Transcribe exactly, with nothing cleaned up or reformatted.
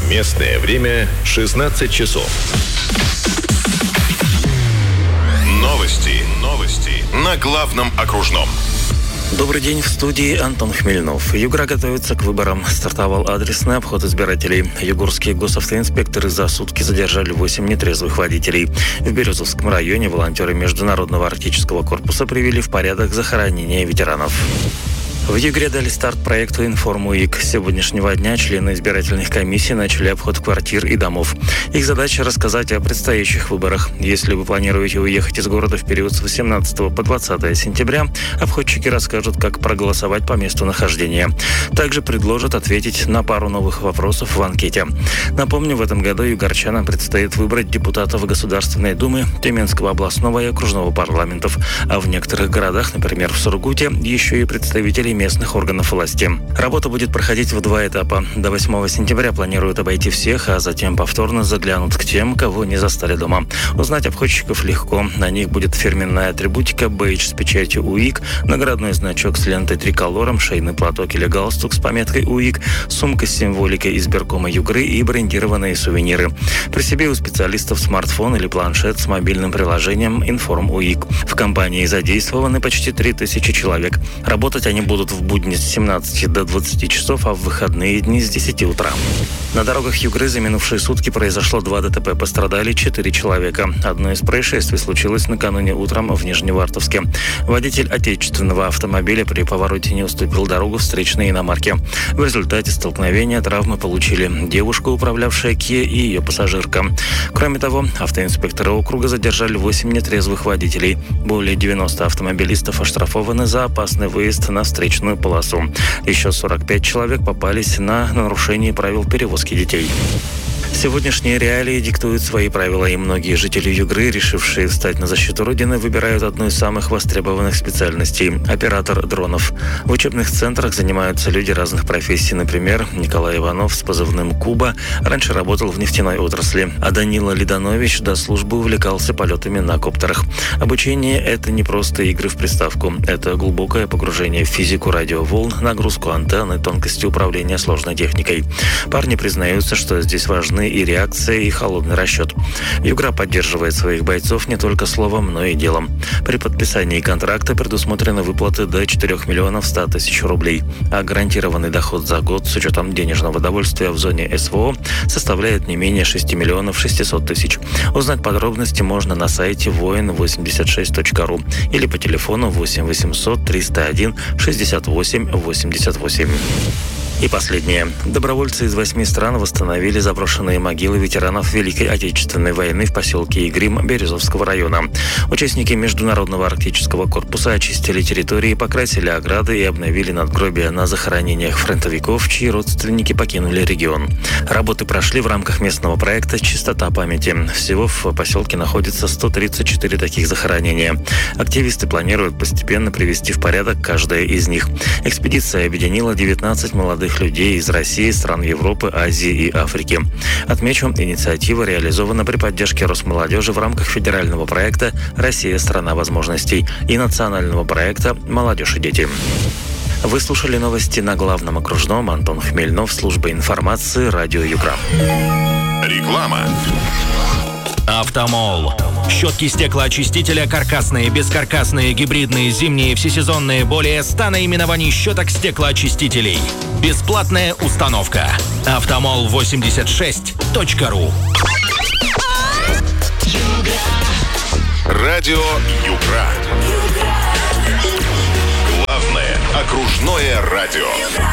Местное время шестнадцать часов. Новости. Новости. На главном окружном. Добрый день, в студии Антон Хмельнов. Югра готовится к выборам. Стартовал адресный обход избирателей. Югорские госавтоинспекторы за сутки задержали восемь нетрезвых водителей. В Березовском районе волонтеры Международного арктического корпуса привели в порядок захоронение ветеранов. В Югре дали старт проекту «Информ-УИК». С сегодняшнего дня члены избирательных комиссий начали обход квартир и домов. Их задача – рассказать о предстоящих выборах. Если вы планируете уехать из города в период с восемнадцатого по двадцатое сентября, обходчики расскажут, как проголосовать по месту нахождения. Также предложат ответить на пару новых вопросов в анкете. Напомню, в этом году югорчанам предстоит выбрать депутатов Государственной Думы, Тюменского областного и окружного парламентов. А в некоторых городах, например, в Сургуте, еще и представителей местных органов власти. Работа будет проходить в два этапа. До восьмого сентября планируют обойти всех, а затем повторно заглянут к тем, кого не застали дома. Узнать обходчиков легко. На них будет фирменная атрибутика, бейдж с печатью УИК, наградной значок с лентой триколором, шейный платок или галстук с пометкой УИК, сумка с символикой избиркома Югры и брендированные сувениры. При себе у специалистов смартфон или планшет с мобильным приложением «Информ-УИК». В кампании задействованы почти три тысячи человек. Работать они будут в будни с семнадцати до двадцати часов, а в выходные дни с десяти утра. На дорогах Югры за минувшие сутки произошло два ДТП. Пострадали четыре человека. Одно из происшествий случилось накануне утром в Нижневартовске. Водитель отечественного автомобиля при повороте не уступил дорогу встречной иномарке. В результате столкновения травмы получили девушка, управлявшая Kia, и ее пассажирка. Кроме того, автоинспекторы округа задержали восемь нетрезвых водителей. Более девяноста автомобилистов оштрафованы за опасный выезд на встречную полосу. Еще сорок пять человек попались на нарушение правил перевозки детей. Сегодняшние реалии диктуют свои правила, и многие жители Югры, решившие встать на защиту Родины, выбирают одну из самых востребованных специальностей – оператор дронов. В учебных центрах занимаются люди разных профессий. Например, Николай Иванов с позывным «Куба» раньше работал в нефтяной отрасли, а Данила Лиданович до службы увлекался полетами на коптерах. Обучение – это не просто игры в приставку. Это глубокое погружение в физику радиоволн, нагрузку антенн и тонкости управления сложной техникой. Парни признаются, что здесь важны и реакция, и холодный расчет. Югра поддерживает своих бойцов не только словом, но и делом. При подписании контракта предусмотрены выплаты до четырёх миллионов ста тысяч рублей, а гарантированный доход за год с учетом денежного довольствия в зоне СВО составляет не менее шести миллионов шестисот тысяч. Узнать подробности можно на сайте воин восемьдесят шесть точка ру или по телефону восемь восемьсот триста один шестьдесят восемь восемьдесят восемь. И последнее. Добровольцы из восьми стран восстановили заброшенные могилы ветеранов Великой Отечественной войны в поселке Игрим Березовского района. Участники Международного арктического корпуса очистили территории, покрасили ограды и обновили надгробия на захоронениях фронтовиков, чьи родственники покинули регион. Работы прошли в рамках местного проекта «Чистота памяти». Всего в поселке находится сто тридцать четыре таких захоронения. Активисты планируют постепенно привести в порядок каждое из них. Экспедиция объединила девятнадцать молодых людей из России, стран Европы, Азии и Африки. Отмечу, инициатива реализована при поддержке Росмолодежи в рамках федерального проекта «Россия – страна возможностей» и национального проекта «Молодежь и дети». Вы слушали новости на главном окружном. Антон Хмельнов, служба информации, радио Югра. Реклама. Автомол. Щетки стеклоочистителя каркасные, бескаркасные, гибридные, зимние, всесезонные. Более ста наименований щеток стеклоочистителей. Бесплатная установка. Автомол восемьдесят шесть точка ру. Радио Югра. Главное окружное радио.